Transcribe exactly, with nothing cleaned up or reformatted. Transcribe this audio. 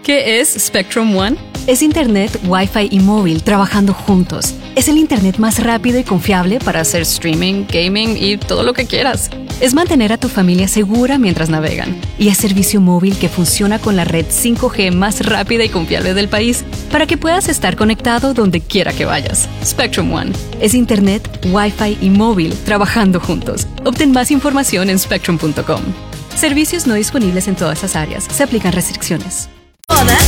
¿Qué es Spectrum One? Es Internet, Wi-Fi y móvil trabajando juntos. Es el Internet más rápido y confiable para hacer streaming, gaming y todo lo que quieras. Es mantener a tu familia segura mientras navegan. Y es servicio móvil que funciona con la red cinco G más rápida y confiable del país para que puedas estar conectado donde quiera que vayas. Spectrum One. Es Internet, Wi-Fi y móvil trabajando juntos. Obtén más información en spectrum punto com. Servicios no disponibles en todas las áreas. Se aplican restricciones. Moda,